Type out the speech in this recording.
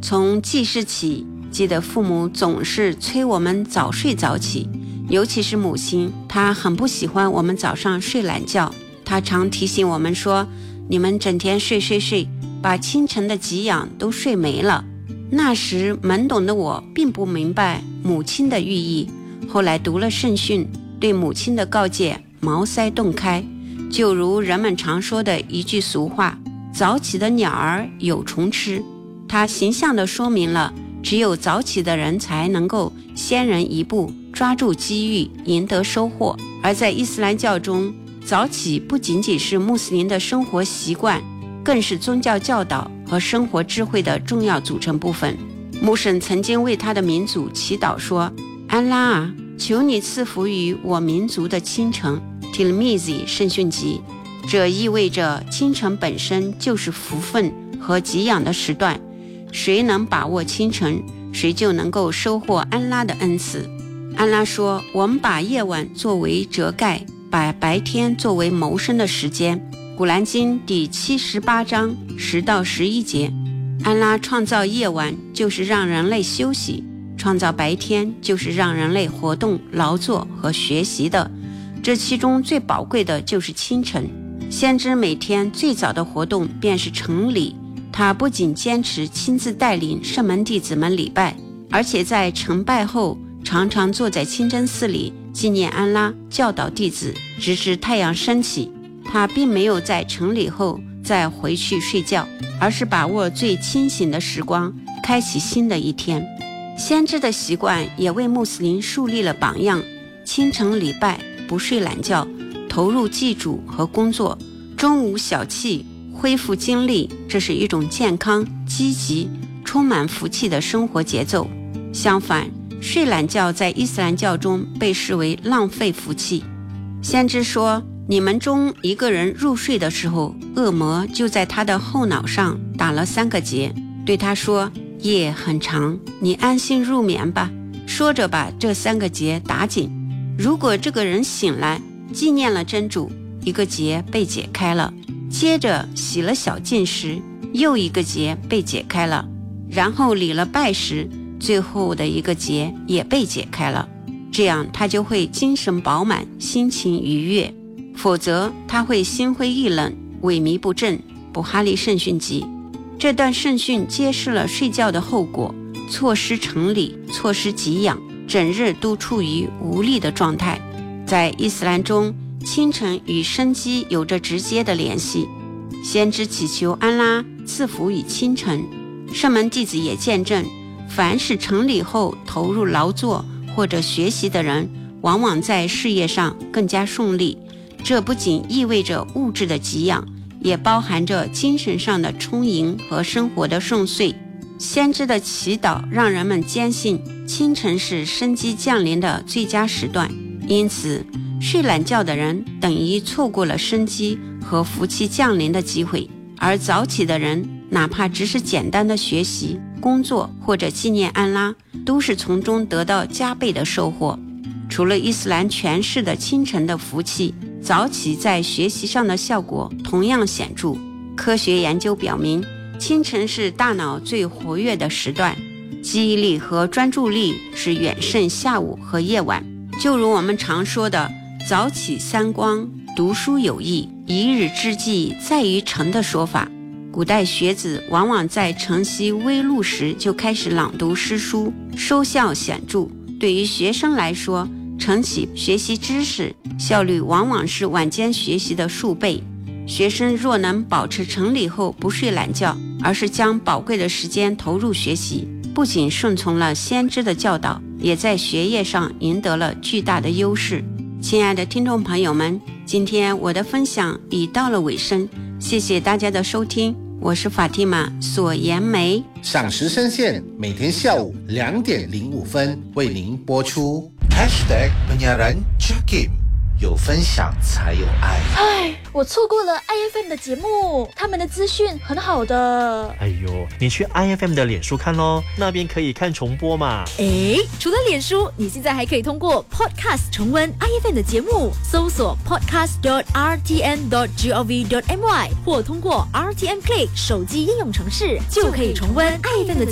从记事起，记得父母总是催我们早睡早起，尤其是母亲，她很不喜欢我们早上睡懒觉。她常提醒我们说，你们整天睡，把清晨的给养都睡没了。那时懵懂的我并不明白母亲的寓意，后来读了圣训，对母亲的告诫茅塞顿开。就如人们常说的一句俗话，早起的鸟儿有虫吃。它形象地说明了，只有早起的人才能够先人一步，抓住机遇，赢得收获。而在伊斯兰教中，早起不仅仅是穆斯林的生活习惯，更是宗教教导和生活智慧的重要组成部分。穆圣曾经为他的民族祈祷说，安拉啊，求你赐福于我民族的清晨。提勒密兹圣训集。这意味着清晨本身就是福分和给养的时段，谁能把握清晨，谁就能够收获安拉的恩赐。安拉说，我们把夜晚作为遮盖，把白天作为谋生的时间。古兰经第78章10到11节。安拉创造夜晚就是让人类休息，创造白天就是让人类活动、劳作和学习的。这其中最宝贵的就是清晨。先知每天最早的活动便是晨礼，他不仅坚持亲自带领圣门弟子们礼拜，而且在晨拜后常常坐在清真寺里纪念安拉，教导弟子直至太阳升起。他并没有在晨礼后再回去睡觉，而是把握最清醒的时光，开启新的一天。先知的习惯也为穆斯林树立了榜样，清晨礼拜，不睡懒觉，投入祭祖和工作，中午小憩，恢复精力，这是一种健康、积极、充满福气的生活节奏。相反，睡懒觉在伊斯兰教中被视为浪费福气。先知说，你们中一个人入睡的时候，恶魔就在他的后脑上打了3个结，对他说，夜很长，你安心入眠吧。说着把这3个结打紧。如果这个人醒来纪念了真主，一个结被解开了，接着洗了小净时，又一个结被解开了，然后礼了拜时，最后的一个结也被解开了。这样他就会精神饱满，心情愉悦，否则他会心灰意冷，萎靡不振。布哈利圣训集。这段圣训揭示了睡觉的后果，错失晨礼，错失给养，整日都处于无力的状态。在伊斯兰中，清晨与生机有着直接的联系。先知祈求安拉赐福于清晨，圣门弟子也见证，凡是晨礼后投入劳作或者学习的人，往往在事业上更加顺利。这不仅意味着物质的给养，也包含着精神上的充盈和生活的顺遂。先知的祈祷让人们坚信清晨是生机降临的最佳时段，因此睡懒觉的人等于错过了生机和福气降临的机会，而早起的人哪怕只是简单的学习、工作或者纪念安拉，都是从中得到加倍的收获。除了伊斯兰诠释的清晨的福气，早起在学习上的效果同样显著。科学研究表明，清晨是大脑最活跃的时段，记忆力和专注力是远胜下午和夜晚。就如我们常说的，早起三光，读书有益，一日之计在于晨的说法。古代学子往往在晨曦微露时就开始朗读诗书，收效显著。对于学生来说，晨起学习知识效率往往是晚间学习的数倍。学生若能保持晨礼后不睡懒觉，而是将宝贵的时间投入学习，不仅顺从了先知的教导，也在学业上赢得了巨大的优势。亲爱的听众朋友们，今天我的分享已到了尾声，谢谢大家的收听，我是法蒂玛索颜梅。 赏时深陷，每天下午2点05分为您播出。 penyiaran Jakim， 有分享才有爱。 唉，我错过了 IFM 的节目，他们的资讯很好的。 哎呦，你去 IFM 的脸书看咯，那边可以看重播嘛。 诶，除了脸书，你现在还可以通过 Podcast 重温 IFM 的节目，搜索 podcast.rtn.gov.my 或通过 RTN Play 手机应用程式，就可以重温 IFM 的